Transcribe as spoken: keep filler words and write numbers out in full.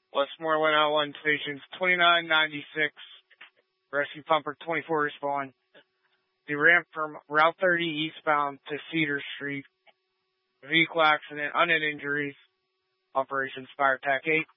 Westmoreland L one stations twenty-nine ninety-six. Rescue pumper twenty-four respond. The ramp from Route thirty eastbound to Cedar Street. Vehicle accident, unhit injuries. Operations Fire Tech eight.